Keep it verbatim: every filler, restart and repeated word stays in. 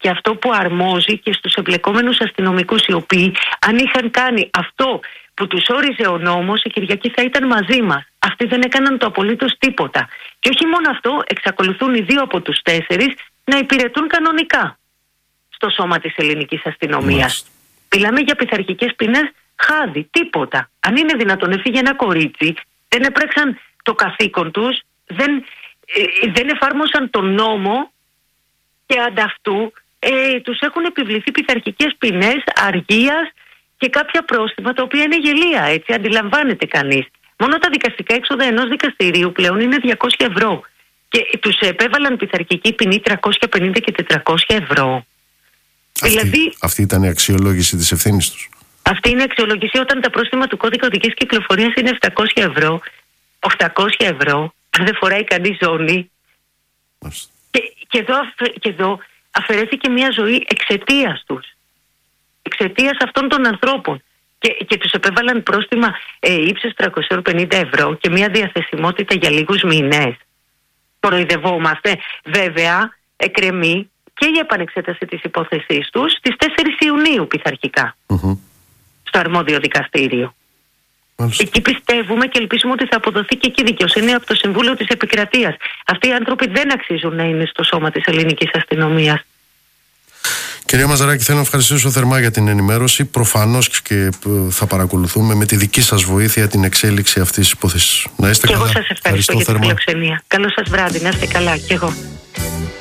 και αυτό που αρμόζει και στους εμπλεκόμενους αστυνομικούς, οι οποίοι αν είχαν κάνει αυτό που τους όριζε ο νόμος, η Κυριακή θα ήταν μαζί μας. Αυτοί δεν έκαναν το απολύτως τίποτα. Και όχι μόνο αυτό, εξακολουθούν οι δύο από τους τέσσερις να υπηρετούν κανονικά στο σώμα της ελληνικής αστυνομίας. Μιλάμε για πειθαρχικές ποινές χάδι, τίποτα. Αν είναι δυνατόν, έφυγε ένα κορίτσι, δεν έπρεξαν το καθήκον τους, δεν, ε, δεν εφάρμοσαν τον νόμο και ανταυτού ε, τους έχουν επιβληθεί πειθαρχικές ποινές αργίας και κάποια πρόστιμα τα οποία είναι γελία, έτσι αντιλαμβάνεται κανείς. Μόνο τα δικαστικά έξοδα ενός δικαστηρίου πλέον είναι διακόσια ευρώ και τους επέβαλαν πειθαρχική ποινή τριακόσια πενήντα και τετρακόσια ευρώ. Αυτή, δηλαδή, αυτή ήταν η αξιολόγηση της ευθύνης τους. Αυτή είναι η αξιολογησία όταν τα πρόστιμα του κώδικα οδικής κυκλοφορίας είναι επτακόσια ευρώ, οκτακόσια ευρώ, αν δεν φοράει κανείς ζώνη. Και, και, εδώ, και εδώ αφαιρέθηκε μια ζωή εξαιτίας τους. Εξαιτίας αυτών των ανθρώπων. Και, και τους επέβαλαν πρόστιμα ε, ύψους τριακόσια πενήντα ευρώ και μια διαθεσιμότητα για λίγους μήνες. Κοροϊδευόμαστε. Βέβαια, εκκρεμεί και η επανεξέταση της υπόθεσής τους στις τέσσερις Ιουνίου πειθαρχικά. Mm-hmm. Στο αρμόδιο δικαστήριο. Μάλιστα. Εκεί πιστεύουμε και ελπίζουμε ότι θα αποδοθεί και εκεί δικαιοσύνη από το Συμβούλιο της Επικρατείας. Αυτοί οι άνθρωποι δεν αξίζουν να είναι στο σώμα της ελληνικής αστυνομίας. Κυρία Μαζαράκη, θέλω να ευχαριστήσω θερμά για την ενημέρωση. Προφανώς και θα παρακολουθούμε με τη δική σας βοήθεια την εξέλιξη αυτής της υπόθεσης. Να είστε και καλά. Εγώ σας ευχαριστώ, ευχαριστώ για την φιλοξενία. Καλό σας βράδυ, να είστε καλά. Και εγώ.